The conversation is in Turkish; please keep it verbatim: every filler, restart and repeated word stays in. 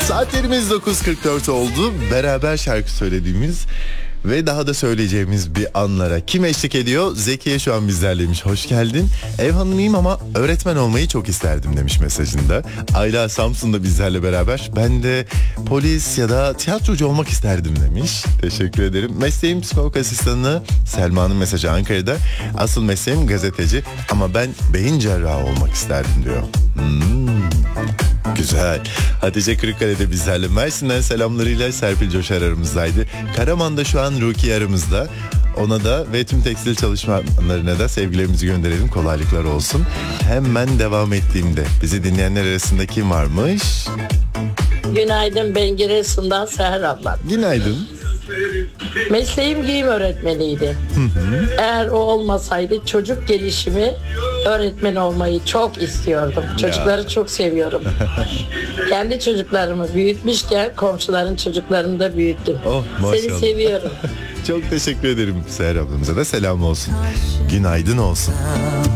Saatlerimiz dokuz kırk dört oldu. Beraber şarkı söylediğimiz ve daha da söyleyeceğimiz bir anlara kim eşlik ediyor? Zekiye şu an bizlerleymiş. Hoş geldin. Ev hanımıyım ama öğretmen olmayı çok isterdim demiş mesajında. Ayla Samsun'da bizlerle beraber. Ben de polis ya da tiyatrocu olmak isterdim demiş. Teşekkür ederim. Mesleğim psikolog asistanı. Selma'nın mesajı Ankara'da. Asıl mesleğim gazeteci ama ben beyin cerrahı olmak isterdim diyor. Hmm. Güzel. Hatice Kırıkkale'de bizlerle. Mersin'den selamlarıyla Serpil Coşar aramızdaydı. Karaman'da şu an Ruki aramızda. Ona da ve tüm tekstil çalışanlarına da sevgilerimizi gönderelim. Kolaylıklar olsun. Hemen devam ettiğimde bizi dinleyenler arasında kim varmış? Günaydın, ben Giresun'dan Seher abla. Günaydın. Mesleğim giyim öğretmeniydi. Hı hı. Eğer o olmasaydı çocuk gelişimi öğretmen olmayı çok istiyordum. Çocukları ya. Çok seviyorum. Kendi çocuklarımı büyütmüşken komşuların çocuklarını da büyüttüm. Oh, seni seviyorum. Çok teşekkür ederim. Seher ablamıza da selam olsun. Günaydın olsun.